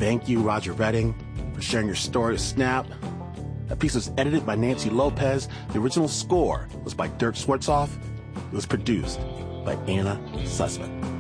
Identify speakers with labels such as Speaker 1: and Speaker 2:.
Speaker 1: Thank you, Roger Redding, for sharing your story with Snap. That piece was edited by Nancy Lopez. The original score was by Dirk Schwartzoff. It was produced by Anna Sussman.